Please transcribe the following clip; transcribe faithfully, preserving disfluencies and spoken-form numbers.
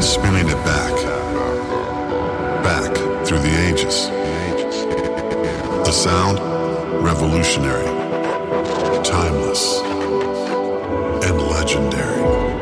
and spinning it back, back through the ages. The sound, revolutionary.